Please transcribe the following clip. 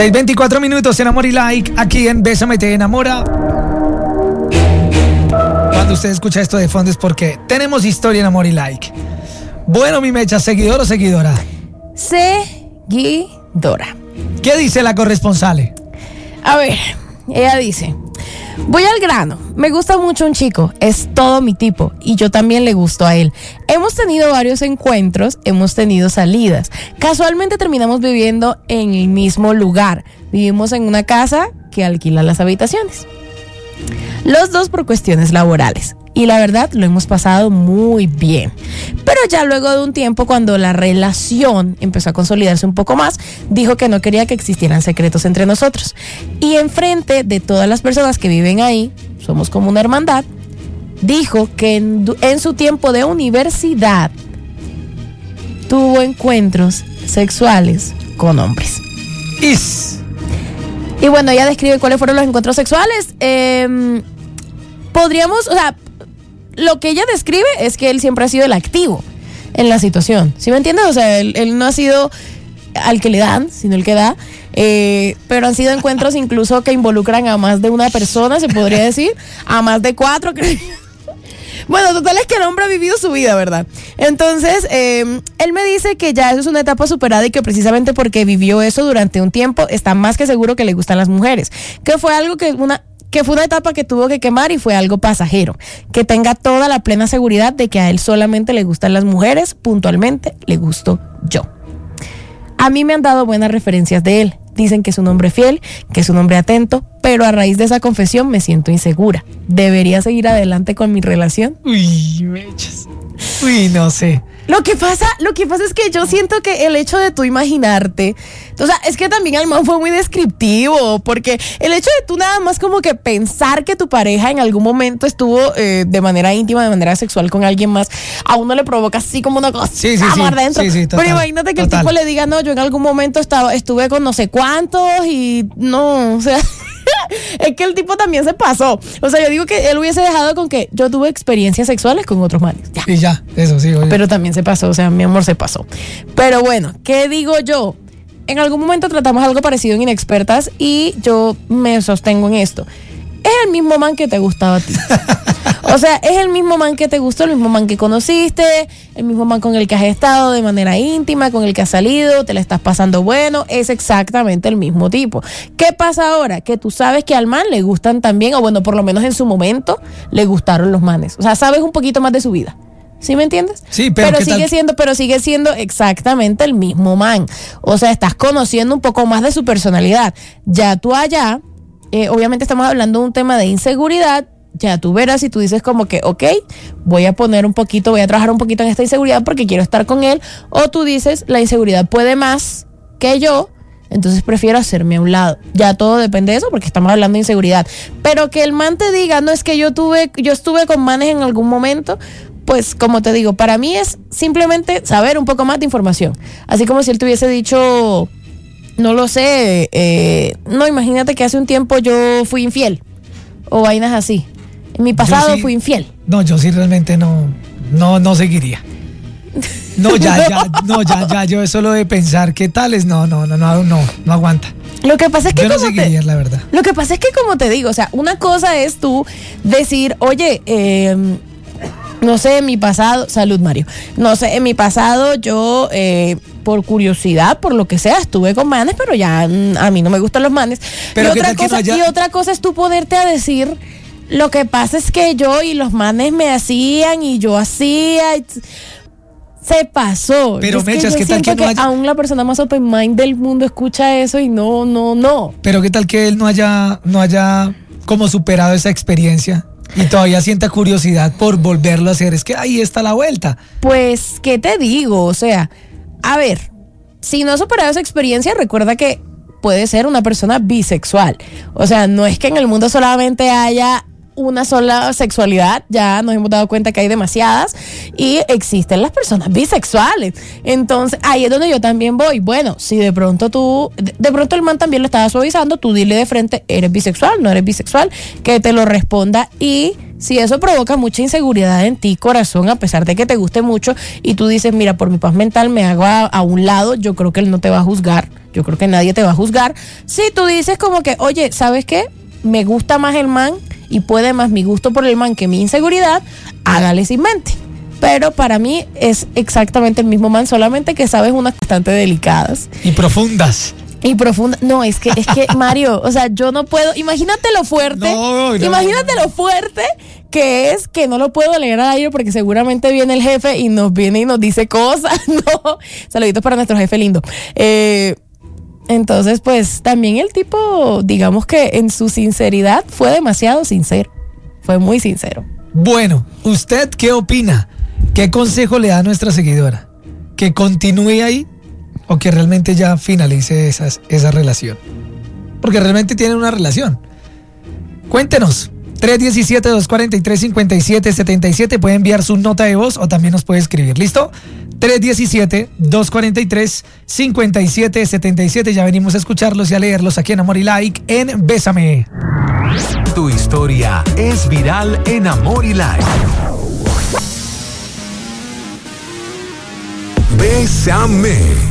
6:24 minutos en Amor y Like, aquí en Bésame Te Enamora. Cuando usted escucha esto de fondo es porque tenemos historia en Amor y Like. Bueno, mi mecha, ¿seguidor o seguidora? Seguidora. ¿Qué dice la corresponsal? A ver, ella dice: voy al grano, me gusta mucho un chico, es todo mi tipo y yo también le gusto a él. Hemos tenido varios encuentros, hemos tenido salidas. Casualmente terminamos viviendo en el mismo lugar. Vivimos en una casa que alquila las habitaciones. Los dos por cuestiones laborales. Y la verdad lo hemos pasado muy bien. Pero ya luego de un tiempo, cuando la relación empezó a consolidarse un poco más, dijo que no quería que existieran secretos entre nosotros. Y enfrente de todas las personas que viven ahí, somos como una hermandad, dijo que en su tiempo de universidad tuvo encuentros sexuales con hombres. Y bueno, ella describe cuáles fueron los encuentros sexuales. Podríamos, o sea, lo que ella describe es que él siempre ha sido el activo en la situación. ¿Sí me entiendes? O sea, él no ha sido al que le dan, sino el que da. Pero han sido encuentros incluso que involucran a más de una persona, se podría decir, a más de 4, creo. Bueno, total es que el hombre ha vivido su vida, ¿verdad? Entonces, él me dice que ya eso es una etapa superada y que precisamente porque vivió eso durante un tiempo, está más que seguro que le gustan las mujeres. Que fue algo que fue una etapa que tuvo que quemar y fue algo pasajero. Que tenga toda la plena seguridad de que a él solamente le gustan las mujeres, puntualmente le gusto yo. A mí me han dado buenas referencias de él. Dicen que es un hombre fiel, que es un hombre atento, pero a raíz de esa confesión me siento insegura. ¿Debería seguir adelante con mi relación? Uy, mechas. Uy, no sé. Lo que pasa es que yo siento que el hecho de tú imaginarte, o sea, es que también el man fue muy descriptivo, porque el hecho de tú nada más como que pensar que tu pareja en algún momento estuvo de manera íntima, de manera sexual con alguien más, a uno le provoca así como una cosa por dentro. Sí, total, pero imagínate que el tipo le diga, no, yo en algún momento estuve con no sé cuántos y no, o sea... Es que el tipo también se pasó. O sea, yo digo que él hubiese dejado con que yo tuve experiencias sexuales con otros manes. Ya. Y ya, eso sí. Oye. Pero también se pasó, o sea, mi amor se pasó. Pero bueno, ¿qué digo yo? En algún momento tratamos algo parecido en Inexpertas y yo me sostengo en esto. Es el mismo man que te gustaba a ti. O sea, es el mismo man que te gustó, el mismo man que conociste, el mismo man con el que has estado de manera íntima, con el que has salido, te la estás pasando bueno, es exactamente el mismo tipo. ¿Qué pasa ahora? Que tú sabes que al man le gustan también, o bueno, por lo menos en sigue le gustaron los manes. O sea, sabes un poquito más de su vida. ¿Sí me entiendes? Sí, pero sigue siendo exactamente el mismo man. O sea, estás conociendo un poco más de su personalidad. Ya tú allá... obviamente estamos hablando de un tema de inseguridad. Ya tú verás si tú dices como que, ok, voy a trabajar un poquito en esta inseguridad porque quiero estar con él. O tú dices, la inseguridad puede más que yo, entonces prefiero hacerme a un lado. Ya todo depende de eso porque estamos hablando de inseguridad. Pero que el man te diga, no, es que yo estuve con manes en algún momento, pues como te digo, para mí es simplemente saber un poco más de información. Así como si él te hubiese dicho... No lo sé, no, imagínate que hace un tiempo yo fui infiel o vainas así. En mi pasado fui infiel. No, yo sí realmente no seguiría. No, ya, yo solo de pensar qué tal es, no aguanta. Lo que pasa es que yo no seguiría, la verdad. Lo que pasa es que como te digo, o sea, una cosa es tú decir, oye, no sé, en mi pasado, salud Mario, no sé, en mi pasado yo, por curiosidad, por lo que sea, estuve con manes, pero ya a mí no me gustan los manes. Pero y otra cosa es tú ponerte a decir, lo que pasa es que yo y los manes me hacían y yo hacía... Se pasó. Pero Mechas, ¿qué tal que no haya... aún la persona más open mind del mundo escucha eso y no. Pero ¿qué tal que él no haya como superado esa experiencia? Y todavía sienta curiosidad por volverlo a hacer. Es que ahí está la vuelta. Pues, ¿qué te digo? O sea, a ver, si no has superado esa experiencia, recuerda que puede ser una persona bisexual. O sea, no es que en el mundo solamente haya una sola sexualidad, ya nos hemos dado cuenta que hay demasiadas y existen las personas bisexuales. Entonces, ahí es donde yo también voy. Bueno, si de pronto el man también lo estaba suavizando, tú dile de frente, ¿eres bisexual? ¿No eres bisexual? Que te lo responda. Y si eso provoca mucha inseguridad en ti, corazón, a pesar de que te guste mucho y tú dices, mira, por mi paz mental me hago a un lado, yo creo que él no te va a juzgar. Yo creo que nadie te va a juzgar. Si tú dices como que, oye, ¿sabes qué? Me gusta más el man y puede más mi gusto por el man que mi inseguridad, hágale sin mente. Pero para mí es exactamente el mismo man, solamente que sabes unas bastante delicadas. Y profundas. Y profunda. No, es que Mario, o sea, yo no puedo. Imagínate lo fuerte. Imagínate lo fuerte que es que no lo puedo leer al aire porque seguramente viene el jefe y nos viene y nos dice cosas. No. Saluditos para nuestro jefe lindo. Entonces, pues también el tipo, digamos que en su sinceridad fue demasiado sincero. Fue muy sincero. Bueno, ¿usted qué opina? ¿Qué consejo le da a nuestra seguidora? ¿Que continúe ahí o que realmente ya finalice esa relación? Porque realmente tienen una relación. Cuéntenos. 317-243-5777. Puede enviar su nota de voz o también nos puede escribir. ¿Listo? 317-243-5777. Ya venimos a escucharlos y a leerlos aquí en Amor y Like en Bésame. Tu historia es viral en Amor y Like. Bésame.